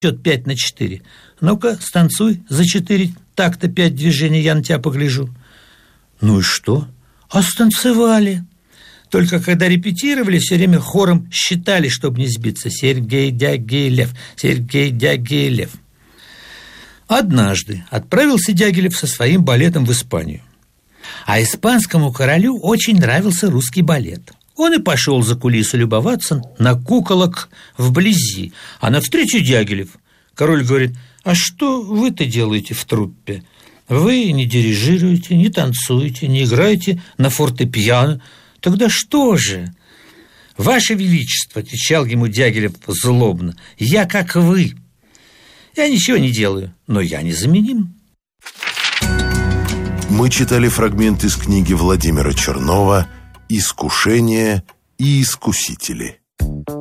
счет 5/4. Ну-ка, станцуй за 4 такта 5 движений, я на тебя погляжу. Ну и что? А станцевали. Только когда репетировали, все время хором считали, чтобы не сбиться. Сергей Дягилев, Сергей Дягилев. Однажды отправился Дягилев со своим балетом в Испанию. А испанскому королю очень нравился русский балет. Он и пошел за кулису любоваться на куколок вблизи. А навстречу Дягилев. Король говорит: а что вы-то делаете в труппе? Вы не дирижируете, не танцуете, не играете на фортепиано. Тогда что же? Ваше Величество, отвечал ему Дягилев злобно, я как вы. Я ничего не делаю, но я незаменим. Мы читали фрагмент из книги Владимира Чернова «Искушение и искусители».